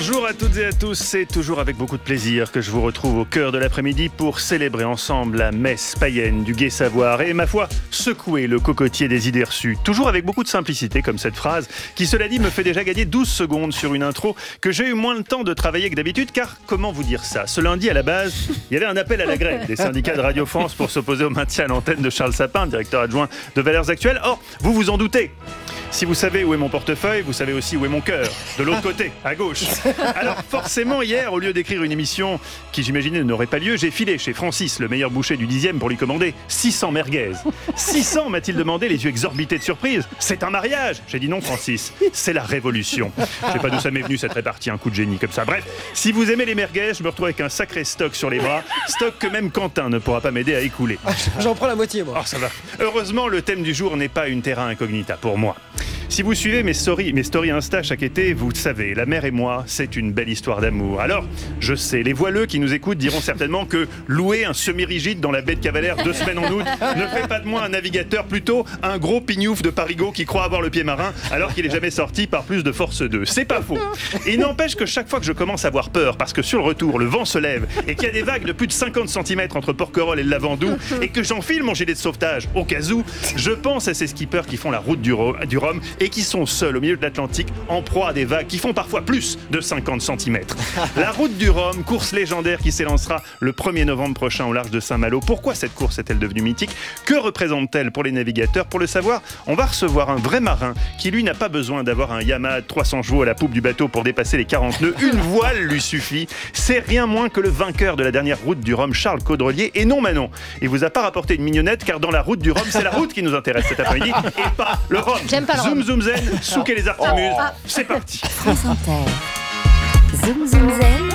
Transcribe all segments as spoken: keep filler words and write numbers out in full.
Bonjour à toutes et à tous, c'est toujours avec beaucoup de plaisir que je vous retrouve au cœur de l'après-midi pour célébrer ensemble la messe païenne du gai savoir et, ma foi, secouer le cocotier des idées reçues. Toujours avec beaucoup de simplicité, comme cette phrase, qui, cela dit, me fait déjà gagner douze secondes sur une intro que j'ai eu moins le temps de travailler que d'habitude, car comment vous dire ça ? Ce lundi, à la base, il y avait un appel à la grève des syndicats de Radio France pour s'opposer au maintien à l'antenne de Charles Sapin, directeur adjoint de Valeurs Actuelles. Or, vous vous en doutez, si vous savez où est mon portefeuille, vous savez aussi où est mon cœur, de l'autre côté, à gauche. Alors forcément, hier, au lieu d'écrire une émission qui, j'imaginais, n'aurait pas lieu, j'ai filé chez Francis, le meilleur boucher du dixième, pour lui commander six cents merguez. six cents, m'a-t-il demandé, les yeux exorbités de surprise. C'est un mariage ? J'ai dit non, Francis, c'est la révolution. Je sais pas d'où ça m'est venu, cette répartie, un coup de génie comme ça. Bref, si vous aimez les merguez, je me retrouve avec un sacré stock sur les bras, stock que même Quentin ne pourra pas m'aider à écouler. J'en prends la moitié, moi. Oh, ça va. Heureusement, le thème du jour n'est pas une terra incognita pour moi. Si vous suivez mes stories, mes stories Insta chaque été, vous le savez, la mer et moi, c'est une belle histoire d'amour. Alors, je sais, les voileux qui nous écoutent diront certainement que louer un semi-rigide dans la baie de Cavalère deux semaines en août ne fait pas de moi un navigateur, plutôt un gros pignouf de parigot qui croit avoir le pied marin alors qu'il n'est jamais sorti par plus de force deux. C'est pas faux. Et n'empêche que chaque fois que je commence à avoir peur, parce que sur le retour, le vent se lève et qu'il y a des vagues de plus de cinquante centimètres entre Porquerolles et le Lavandou et que j'enfile mon gilet de sauvetage au cas où, je pense à ces skippers qui font la route du, Ro- du Rhum et qui sont seuls au milieu de l'Atlantique en proie à des vagues qui font parfois plus de cinquante centimètres. La route du Rhum, course légendaire qui s'élancera le premier novembre prochain au large de Saint-Malo. Pourquoi cette course est-elle devenue mythique ? Que représente-t-elle pour les navigateurs ? Pour le savoir, on va recevoir un vrai marin qui, lui, n'a pas besoin d'avoir un Yamaha de trois cents chevaux à la poupe du bateau pour dépasser les quarante nœuds. Une voile lui suffit. C'est rien moins que le vainqueur de la dernière route du Rhum, Charles Caudrelier. Et non, Manon, il vous a pas rapporté une mignonnette, car dans la route du Rhum, c'est la route qui nous intéresse cet après-midi et pas le Rhum. J'aime pas le Zoom, Rhum. zoom, zen, souquez les artamuses. Oh. C'est parti. France Inter. Zoom Zoom Zen.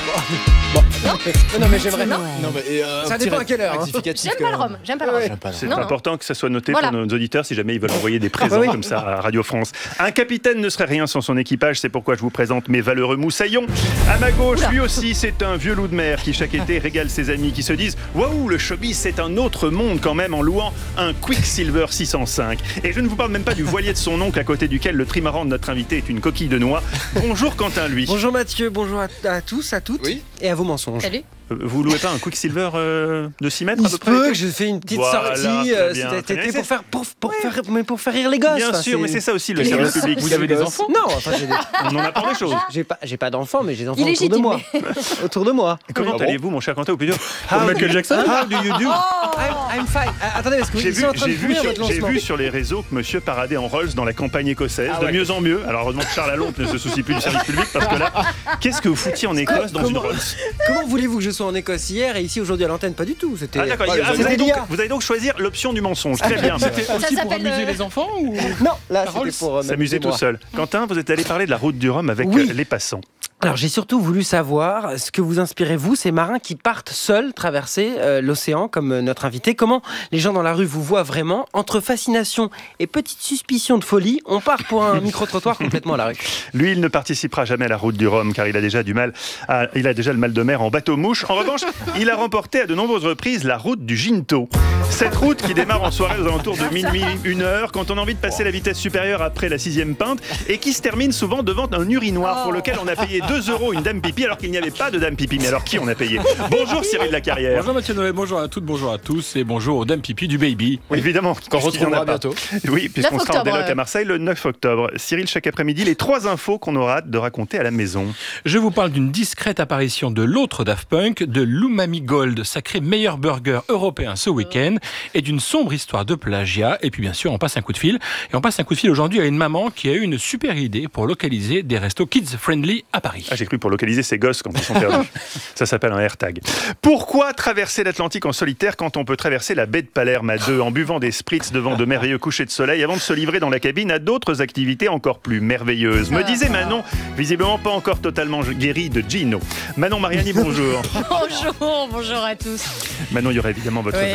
Bon. Non, non, mais j'aimerais. Non. Non, mais euh, ça dépend à quelle heure. Hein. J'aime pas le rhum, j'aime pas le rhum. J'aime pas le C'est Non, important non. que ça soit noté voilà. pour nos auditeurs si jamais ils veulent envoyer des présents ah bah oui. comme ça à Radio France. Un capitaine ne serait rien sans son équipage, c'est pourquoi je vous présente mes valeureux moussaillons. À ma gauche, Oula. lui aussi, c'est un vieux loup de mer qui chaque été régale ses amis qui se disent « Waouh, le showbiz, c'est un autre monde quand même » en louant un Quicksilver six cent cinq. Et je ne vous parle même pas du voilier de son oncle à côté duquel le trimaran de notre invité est une coquille de noix. Bonjour Quentin, lui. Bonjour Mathieu, bonjour à, à tous, à toutes, Oui. et à vos mensonges. Salut. Euh, Vous louez pas un Quicksilver euh, de six mètres Il à se peu près peut que je fais une petite Voilà, sortie très euh, bien, cet très bien. été pour faire, pour, pour faire, mais pour faire rire les gosses. Bien enfin, sûr, mais c'est ça aussi le Les service gosses. public. Vous avez des enfants ? Non, enfin j'ai des... On en apprend des choses. J'ai pas, j'ai pas d'enfants, mais j'ai des enfants autour Illégitime, de moi. autour de moi. Comment Ah bon allez-vous, mon cher Quentin, ou plutôt How Michael Jackson How do you do I'm, I'm fine. Ah, attendez, parce que J'ai ils vu, sont en train j'ai, de vu courir sur, votre j'ai lancement. vu sur les réseaux que monsieur paradait en Rolls dans la campagne écossaise, Ah de ouais. mieux en mieux. Alors heureusement que Charles Alonte ne se soucie plus du service public, parce que là, qu'est-ce que vous foutiez en Écosse dans une Comment- Rolls ? Comment voulez-vous que je sois en Écosse hier et ici aujourd'hui à l'antenne ? Pas du tout. C'était. Ah d'accord, Ouais, ah, vous, c'était allez donc, l'I A. vous allez donc choisir l'option du mensonge. Très bien. C'était Ça aussi pour s'appelle, amuser euh, les enfants ou Non, là Rolls c'était pour euh, S'amuser tout m'amuser, moi. seul. Quentin, vous êtes allé parler de la route du Rhum avec Oui. euh, les passants. Alors j'ai surtout voulu savoir ce que vous inspirez vous, ces marins qui partent seuls traverser euh, l'océan comme euh, notre invité. Comment les gens dans la rue vous voient vraiment ? Entre fascination et petite suspicion de folie, on part pour un micro-trottoir complètement à la rue. Lui, il ne participera jamais à la route du Rhum car il a déjà du mal, à- il a déjà le mal de mer en bateau-mouche. En revanche, il a remporté à de nombreuses reprises la route du Ginto. Cette route qui démarre en soirée aux alentours de minuit, une heure, quand on a envie de passer la vitesse supérieure après la sixième pinte, et qui se termine souvent devant un urinoir pour lequel on a payé deux euros une dame pipi alors qu'il n'y avait pas de dame pipi. Mais alors qui on a payé ? Bonjour Cyril Lacarrière. Bonjour Mathieu Noël, bonjour à toutes, bonjour à tous et bonjour aux dames pipi du baby. Oui, évidemment. Qu'on puisqu'il y en a retrouvera pas. bientôt. Oui, puisqu'on neuf sera en octobre, déloc à euh. Marseille le neuf octobre. Cyril, chaque après-midi, les trois infos qu'on aura hâte de raconter à la maison. Je vous parle d'une discrète apparition de l'autre Daft Punk, de l'Umami Gold, sacré meilleur burger européen ce week-end, et d'une sombre histoire de plagiat. Et puis bien sûr, on passe un coup de fil. Et on passe un coup de fil aujourd'hui à une maman qui a eu une super idée pour localiser des restos kids-friendly à Paris. Ah, j'ai cru pour localiser ses gosses quand ils sont perdus. Ça s'appelle un AirTag. Pourquoi traverser l'Atlantique en solitaire quand on peut traverser la baie de Palerme à deux en buvant des spritz devant de merveilleux couchers de soleil avant de se livrer dans la cabine à d'autres activités encore plus merveilleuses ? Me disait Manon, visiblement pas encore totalement guérie de Gino. Manon Mariani, bonjour. Bonjour, bonjour à tous. Manon, il y aura évidemment votre Oui. veille sanitaire.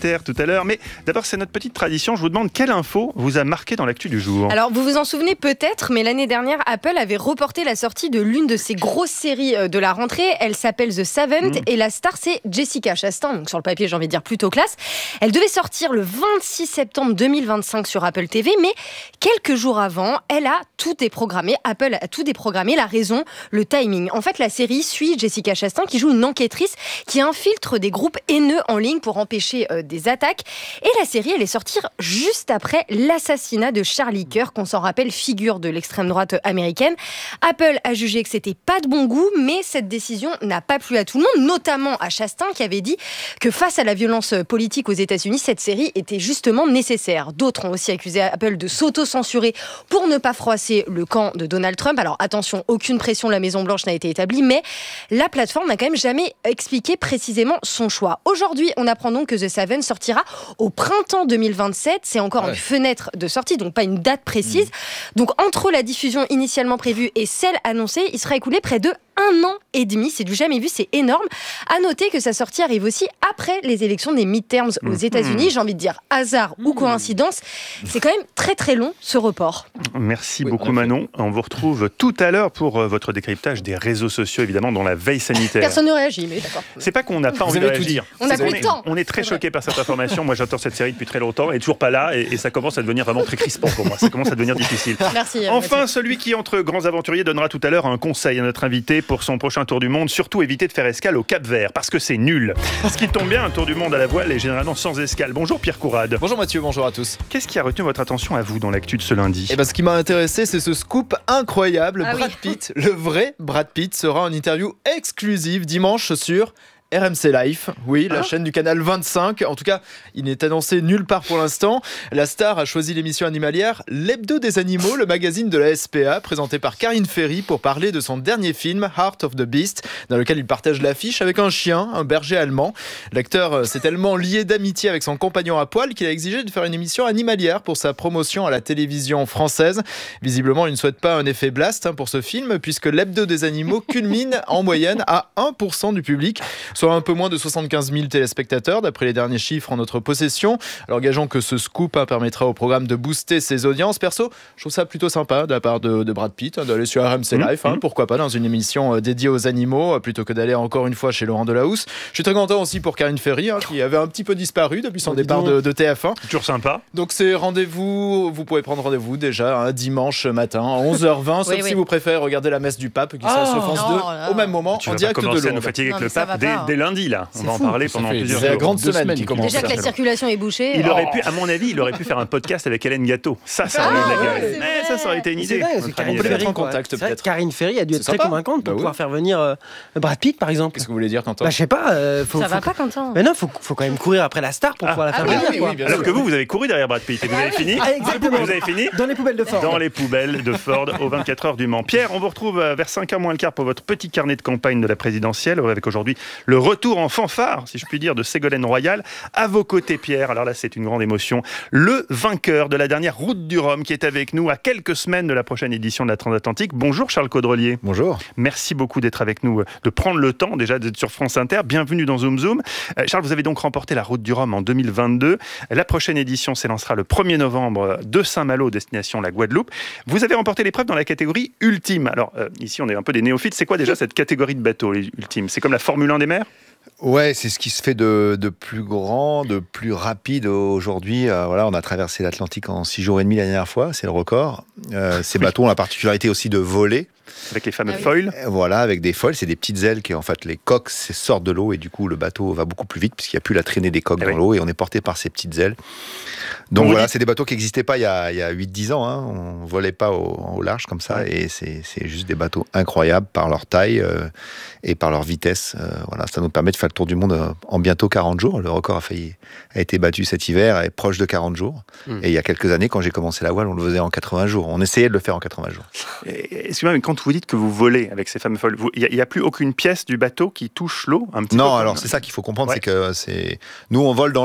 sanitaire tout à l'heure. Mais d'abord, c'est notre petite tradition. Je vous demande quelle info vous a marqué dans l'actu du jour. Alors, vous vous en souvenez peut-être, mais l'année dernière, Apple avait reporté la sortie de l'une de ses grosses séries de la rentrée. Elle s'appelle The Seventh mmh. et la star, c'est Jessica Chastain. Donc, sur le papier, j'ai envie de dire plutôt classe. Elle devait sortir le vingt-six septembre deux mille vingt-cinq sur Apple T V, mais quelques jours avant, elle a tout déprogrammé. Apple a tout déprogrammé. La raison, le timing. En fait, la série suit Jessica Chastain qui joue une enquêtrice qui infiltre des groupes haineux en ligne pour empêcher euh, des attaques. Et la série, elle est sortie juste après l'assassinat de Charlie Kirk, qu'on s'en rappelle, figure de l'extrême droite américaine. Apple a jugé que c'était pas de bon goût, mais cette décision n'a pas plu à tout le monde, notamment à Chastain qui avait dit que face à la violence politique aux États-Unis, cette série était justement nécessaire. D'autres ont aussi accusé Apple de s'auto-censurer pour ne pas froisser le camp de Donald Trump. Alors attention, aucune pression de la Maison-Blanche n'a été établie, mais la plateforme n'a quand même jamais expliqué précisément son choix. Aujourd'hui, on apprend donc que The Seven sortira au printemps deux mille vingt-sept. C'est encore ouais. une fenêtre de sortie, donc pas une date précise. Mmh. Donc entre la diffusion initialement prévue et celle annoncée, il sera écoulé près de un an et demi, c'est du jamais vu, c'est énorme. À noter que sa sortie arrive aussi après les élections des midterms aux mmh. États-Unis. J'ai envie de dire hasard mmh. ou coïncidence, c'est quand même très très long ce report. Merci oui, beaucoup Manon. On vous retrouve tout à l'heure pour votre décryptage des réseaux sociaux, évidemment, dans la veille sanitaire. Personne ne réagit, mais d'accord. C'est pas qu'on n'a pas vous envie de réagir. On n'a plus le temps. On est très choqués par cette information. Moi, j'attends cette série depuis très longtemps. Elle est toujours pas là et, et ça commence à devenir vraiment très crispant pour moi. Ça commence à devenir difficile. Merci. Enfin, merci. celui qui, entre grands aventuriers, donnera tout à l'heure un conseil à notre invité pour son prochain tour du monde. Surtout éviter de faire escale au Cap-Vert parce que c'est nul. Ce qui tombe bien, un tour du monde à la voile est généralement sans escale. Bonjour Pierre Courade. Bonjour Mathieu, bonjour à tous. Qu'est-ce qui a retenu votre attention à vous dans l'actu de ce lundi ? Eh ben, ce qui m'a intéressé, c'est ce scoop incroyable. Ah Brad oui. Pitt, le vrai Brad Pitt, sera en interview exclusive dimanche sur R M C Life, oui, la ah. chaîne du canal vingt-cinq. En tout cas, il n'est annoncé nulle part pour l'instant. La star a choisi l'émission animalière L'Hebdo des Animaux, le magazine de la S P A, présenté par Karine Ferry pour parler de son dernier film, Heart of the Beast, dans lequel il partage l'affiche avec un chien, un berger allemand. L'acteur s'est tellement lié d'amitié avec son compagnon à poil qu'il a exigé de faire une émission animalière pour sa promotion à la télévision française. Visiblement, il ne souhaite pas un effet blast hein, pour ce film, puisque L'Hebdo des Animaux culmine en moyenne à un pour cent du public, soit un peu moins de soixante-quinze mille téléspectateurs d'après les derniers chiffres en notre possession. Alors gageons que ce scoop hein, permettra au programme de booster ses audiences. Perso, je trouve ça plutôt sympa de la part de, de Brad Pitt hein, d'aller sur R M C Life, hein, mmh. pourquoi pas dans une émission euh, dédiée aux animaux euh, plutôt que d'aller encore une fois chez Laurent Delahousse. Je suis très content aussi pour Karine Ferry hein, qui avait un petit peu disparu depuis son oh, départ de, de T F un. Toujours sympa. Donc c'est rendez-vous, vous pouvez prendre rendez-vous déjà un dimanche matin à onze heures vingt, sauf oui, si oui. vous préférez regarder la messe du pape qui sera oh, sur France deux au même moment tu en direct de Londres. À nous fatiguer avec le pape dès, dès lundi là. On va en parler pendant plusieurs jours. C'est la grande semaine, semaine qui commence. Déjà que la circulation est bouchée. Il oh. aurait pu, à mon avis, il aurait pu faire un podcast avec Hélène Gâteau. Ça, ça aurait ah, eu de la ouais, gueule. Mais ça, ça aurait été une idée. Dingue, Karine on peut Ferry, mettre en contact quoi. peut-être. Karine Ferry a dû être très convaincante pour bah pouvoir oui. faire venir euh, Brad Pitt par exemple. Qu'est-ce que vous voulez dire Quentin ? Bah je sais pas. Euh, faut, ça faut va que... pas Quentin. Mais non, faut, faut quand même courir après la star pour ah. pouvoir la faire ah, venir. oui, quoi. Oui, Alors que vous, vous avez couru derrière Brad Pitt et vous avez fini. Ah, exactement. Vous avez fini dans les poubelles de Ford. Dans les poubelles de Ford aux vingt-quatre heures du Mans. Pierre, on vous retrouve vers cinq heures moins le quart pour votre petit carnet de campagne de la présidentielle avec aujourd'hui le retour en fanfare, si je puis dire, de Ségolène Royal. À vos côtés, Pierre, alors là c'est une grande émotion, le vainqueur de la dernière Route du Rhum qui est avec nous à quelques semaines de la prochaine édition de la Transatlantique. Bonjour Charles Caudrelier. Bonjour. Merci beaucoup d'être avec nous, de prendre le temps déjà d'être sur France Inter. Bienvenue dans Zoom Zoom. Euh, Charles, vous avez donc remporté la Route du Rhum en deux mille vingt-deux. La prochaine édition s'élancera le premier novembre de Saint-Malo, destination la Guadeloupe. Vous avez remporté l'épreuve dans la catégorie ultime. Alors euh, ici on est un peu des néophytes. C'est quoi déjà cette catégorie de bateau ultime ? C'est comme la Formule un des mers ? Ouais, c'est ce qui se fait de, de plus grand, de plus rapide aujourd'hui. Euh, voilà, on a traversé l'Atlantique en six jours et demi la dernière fois, c'est le record. Euh, ces bateaux ont la particularité aussi de voler. Avec les fameux ah oui. foils. Voilà, avec des foils, c'est des petites ailes qui, en fait, les coques sortent de l'eau et du coup, le bateau va beaucoup plus vite puisqu'il n'y a plus la traînée des coques ah dans oui. l'eau et on est porté par ces petites ailes. Donc on voilà, dit... c'est des bateaux qui n'existaient pas il y a, il y a huit dix ans. Hein. On ne volait pas au, au large comme ça ouais. et c'est, c'est juste des bateaux incroyables par leur taille euh, et par leur vitesse. Euh, voilà, ça nous permet de faire le tour du monde euh, en bientôt quarante jours. Le record a, failli, a été battu cet hiver, est proche de quarante jours. Mmh. Et il y a quelques années, quand j'ai commencé la voile, on le faisait en quatre-vingts jours. On essayait de le faire en quatre-vingts jours. Excusez-moi, mais quand vous dites que vous volez avec ces fameux foils, il n'y a, a plus aucune pièce du bateau qui touche l'eau un petit Non, peu, alors c'est ça qu'il faut comprendre, ouais. c'est que c'est... nous, on vole dans l'eau.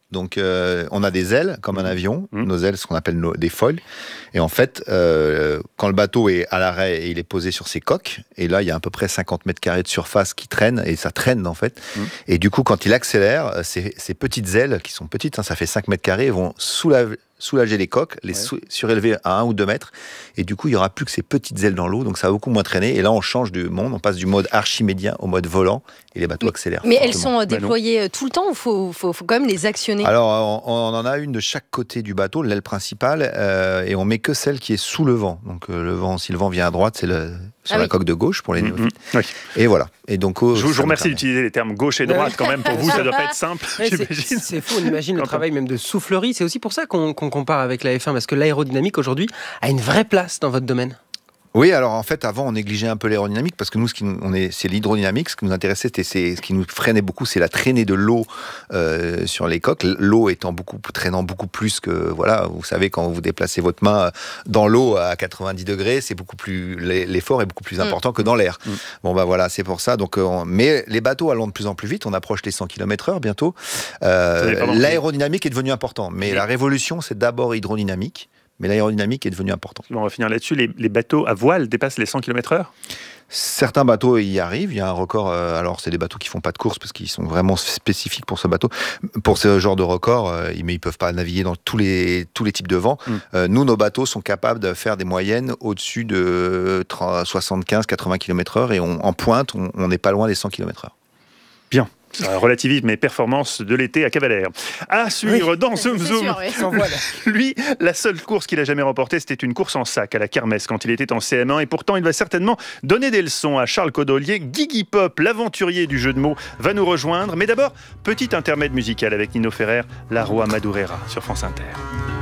Donc, euh, on a des ailes, comme un avion. Mmh. Nos ailes, ce qu'on appelle nos, des foils. Et en fait, euh, quand le bateau est à l'arrêt et il est posé sur ses coques, et là, il y a à peu près cinquante mètres carrés de surface qui traînent, et ça traîne, en fait. Mmh. Et du coup, quand il accélère, ces, ces petites ailes, qui sont petites, hein, ça fait cinq mètres carrés, vont soulager, soulager les coques, les ouais. sou- surélever à un ou deux mètres. Et du coup, il n'y aura plus que ces petites ailes dans l'eau, donc ça va beaucoup moins traîner. Et là, on change du monde, on passe du mode archimédien au mode volant, et les bateaux mais, accélèrent. Mais elles sont déployées bah tout le temps ou il faut, faut, faut quand même les actionner? Alors, on, on en a une de chaque côté du bateau, l'aile principale, euh, et on met que celle qui est sous le vent. Donc, euh, le vent, si le vent vient à droite, c'est le, sur ah la oui. coque de gauche pour les néophytes. Mmh, mmh. Oui. Et voilà. Et donc, oh, je vous remercie d'utiliser les termes gauche et droite quand même. Pour vous, ça doit pas être simple. Ouais, c'est, c'est fou, on imagine le travail même de soufflerie. C'est aussi pour ça qu'on, qu'on compare avec la F un, parce que l'aérodynamique aujourd'hui a une vraie place dans votre domaine. Oui, alors en fait, avant, on négligeait un peu l'aérodynamique parce que nous, ce qui nous, on est, c'est l'hydrodynamique. Ce qui nous intéressait, c'était, c'est, ce qui nous freinait beaucoup, c'est la traînée de l'eau euh, sur les coques. L'eau étant beaucoup, traînant beaucoup plus que, voilà, vous savez, quand vous déplacez votre main dans l'eau à quatre-vingt-dix degrés, c'est beaucoup plus, l'effort est beaucoup plus important mmh. que dans l'air. Mmh. Bon, bah voilà, c'est pour ça. Donc, on, mais les bateaux allant de plus en plus vite, on approche les cent kilomètres heure bientôt. Euh, l'aérodynamique est devenue important, mais mmh. la révolution, c'est d'abord hydrodynamique. Mais l'aérodynamique est devenue importante. On va finir là-dessus. Les, les bateaux à voile dépassent les cent kilomètres heure ? Certains bateaux y arrivent. Il y a un record. Euh, alors, c'est des bateaux qui font pas de course parce qu'ils sont vraiment spécifiques pour ce bateau. Pour ce genre de record, euh, mais ils peuvent pas naviguer dans tous les tous les types de vents. Mm. Euh, nous, nos bateaux sont capables de faire des moyennes au-dessus de soixante-quinze à quatre-vingts kilomètres heure et on, en pointe, on n'est pas loin des cent kilomètres heure. Bien. Ça relativise mes performances de l'été à Cavalère. À suivre oui. dans Zoom Zoom. Sûr, oui. Lui, la seule course qu'il a jamais remportée, c'était une course en sac à la kermesse quand il était en C M un. Et pourtant, il va certainement donner des leçons à Charles Codolier. Guigui Pop, l'aventurier du jeu de mots, va nous rejoindre. Mais d'abord, petit intermède musical avec Nino Ferrer, La Roi Madureira sur France Inter.